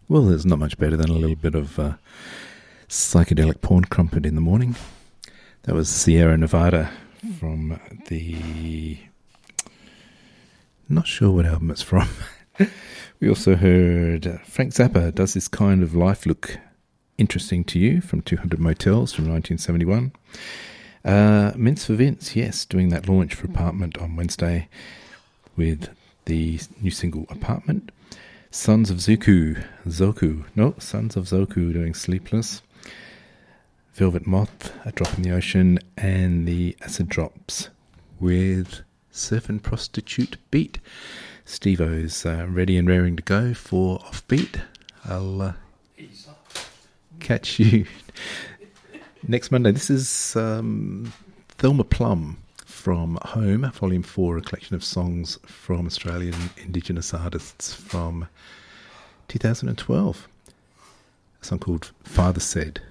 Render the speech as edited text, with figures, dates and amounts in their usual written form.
Well, there's not much better than a little bit of psychedelic porn crumpet in the morning. That was Sierra Nevada from the... Not sure what album it's from. We also heard Frank Zappa, Does This Kind of Life Look Interesting to You, from 200 Motels from 1971. Mince for Vince, yes, doing that launch for Apartment on Wednesday with the new single Apartment. Sons of Zoku doing Sleepless. Velvet Moth, A Drop in the Ocean, and the Acid Drops with Surf and Prostitute Beat. Steve-O's ready and raring to go for Offbeat. I'll catch you next Monday. This is Thelma Plum from Home, Volume 4, a collection of songs from Australian Indigenous artists from 2012. A song called Father Said.